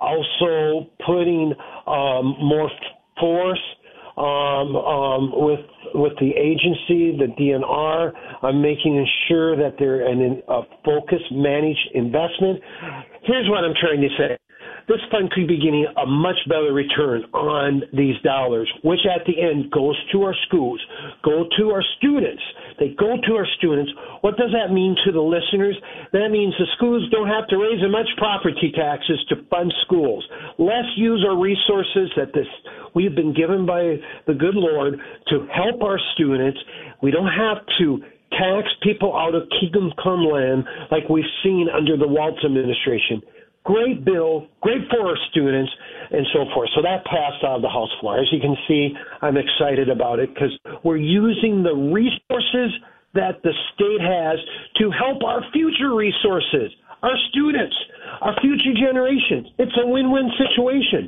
also putting um, more force um, um, with with the agency, the D N R, on making sure that they're in a focused, managed investment. Here's what I'm trying to say. This fund could be getting a much better return on these dollars, which at the end goes to our schools, go to our students. They go to our students. What does that mean to the listeners? That means the schools don't have to raise as much property taxes to fund schools. Let's use our resources that this we've been given by the good Lord to help our students. We don't have to tax people out of kingdom come land like we've seen under the Walz administration. Great bill, great for our students, and so forth. So that passed out of the House floor. As you can see, I'm excited about it because we're using the resources that the state has to help our future resources, our students, our future generations. It's a win-win situation.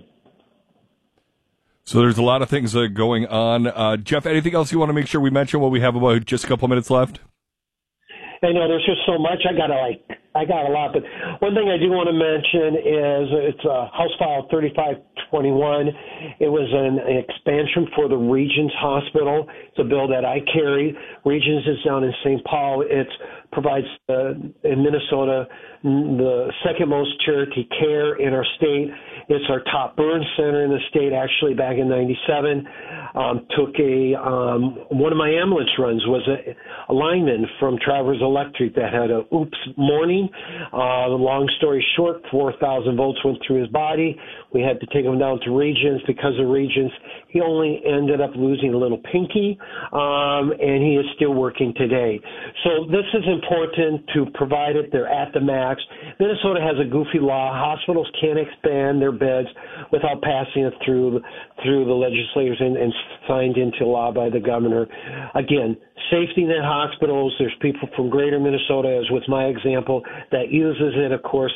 So there's a lot of things uh, going on. Uh, Jeff, anything else you want to make sure we mention while we have about just a couple minutes left? I know there's just so much. I got to like, I got a lot, but one thing I do want to mention is it's uh, House File thirty-five twenty-one. It was an expansion for the Regions Hospital. It's a bill that I carry. Regions is down in Saint Paul. It provides uh, in Minnesota the second most charity care in our state. It's our top burn center in the state. Actually, back in ninety-seven, um, took a um, one of my ambulance runs was a, a lineman from Travers Electric that had a oops morning. Uh, long story short, four thousand volts went through his body. We had to take him down to Regents. Because of Regents, he only ended up losing a little pinky, um, and he is still working today. So this is important to provide it. They're at the max. Minnesota has a goofy law. Hospitals can't expand their beds without passing it through through the legislators and, and signed into law by the governor. Again, safety net hospitals. There's people from greater Minnesota, as with my example, that uses it. Of course,